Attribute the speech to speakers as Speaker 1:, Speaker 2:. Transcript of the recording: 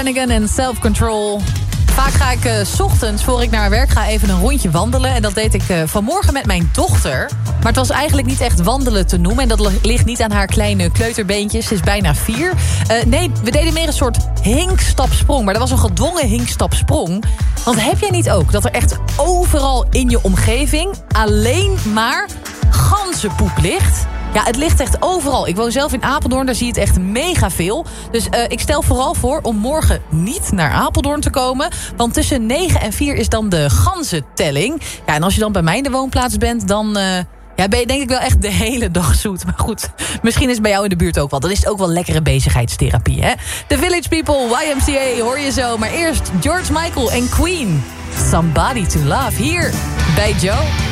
Speaker 1: Brannigan en Self Control. Vaak ga ik 's ochtends, voor ik naar werk ga, even een rondje wandelen. En dat deed ik vanmorgen met mijn dochter. Maar het was eigenlijk niet echt wandelen te noemen. En dat ligt niet aan haar kleine kleuterbeentjes. Ze is bijna 4. Nee, we deden meer een soort hinkstapsprong. Maar dat was een gedwongen hinkstapsprong. Want heb jij niet ook dat er echt overal in je omgeving alleen maar ganzenpoep ligt? Ja, het ligt echt overal. Ik woon zelf in Apeldoorn, daar zie je het echt mega veel. Dus ik stel vooral voor om morgen niet naar Apeldoorn te komen. Want tussen 9 en 4 is dan de ganzentelling. Ja, en als je dan bij mij in de woonplaats bent, dan ben je denk ik wel echt de hele dag zoet. Maar goed, misschien is het bij jou in de buurt ook wel. Dan is het ook wel lekkere bezigheidstherapie, hè? The Village People, YMCA, hoor je zo. Maar eerst George Michael en Queen. Somebody to Love, hier bij Joe.